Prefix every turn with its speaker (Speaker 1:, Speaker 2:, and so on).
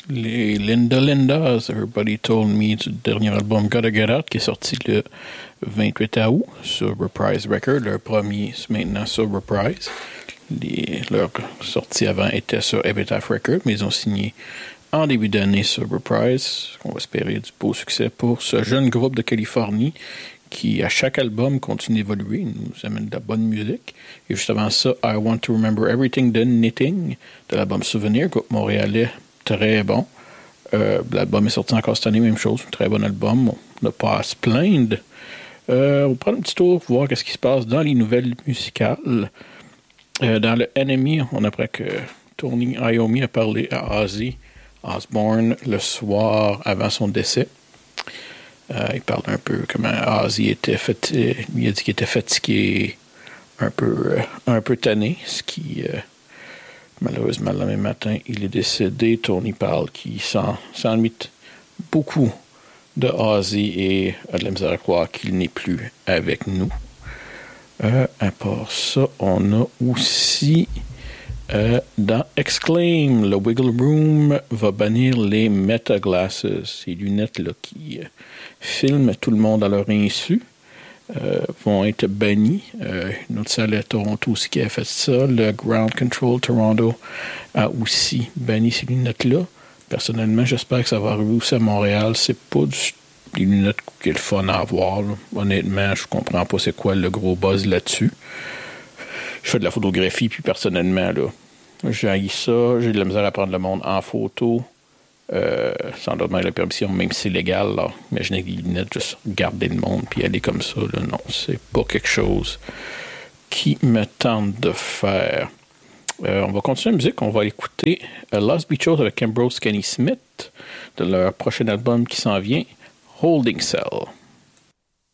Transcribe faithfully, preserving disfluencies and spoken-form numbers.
Speaker 1: Les Linda Lindas, Everybody Told Me, du dernier album Gotta Get Out, qui est sorti le vingt-huit août sur Reprise Records. Leur premier, c'est maintenant sur Reprise. Les, leur sortie avant était sur Epitaph Records, mais ils ont signé en début d'année sur Reprise. On va espérer du beau succès pour ce jeune groupe de Californie qui, à chaque album, continue d'évoluer, nous amène de la bonne musique. Et juste avant ça, I Want to Remember Everything de Knitting, de l'album Souvenir, groupe montréalais très bon. Euh, l'album est sorti encore cette année, même chose, très bon album, on n'a pas à se plaindre. Euh, on va prendre un petit tour pour voir ce qui se passe dans les nouvelles musicales. Euh, dans le Enemy, on apprend que Tony Iommi a parlé à Ozzy Osbourne le soir avant son décès. Euh, il parle un peu comment Ozzy était fatigué. Il a dit qu'il était fatigué, un peu, euh, un peu tanné, ce qui, euh, malheureusement, le lendemain matin, il est décédé. Tony parle qu'il s'en, s'ennuie beaucoup de Ozzy et a de la misère à croire qu'il n'est plus avec nous. Euh, à part ça, on a aussi euh, dans Exclaim, le Wiggle Room va bannir les Meta Glasses, ces lunettes-là qui euh, filment tout le monde à leur insu, euh, vont être bannies. Euh, une autre salle à Toronto aussi qui a fait ça. Le Ground Control Toronto a aussi banni ces lunettes-là. Personnellement, j'espère que ça va arriver aussi à Montréal. C'est pas du des lunettes qui est le fun à avoir. Là. Honnêtement, je comprends pas c'est quoi le gros buzz là-dessus. Je fais de la photographie, puis personnellement, là, j'ai haï ça. J'ai de la misère à prendre le monde en photo, euh, sans demander la permission, même si c'est légal. Là. Imaginez des lunettes, juste garder le monde, puis aller comme ça. Là. Non, c'est pas quelque chose qui me tente de faire. Euh, on va continuer la musique. On va écouter uh, Lost Beach House avec Ambrose Kenny Smith, de leur prochain album qui s'en vient, Holding Cell.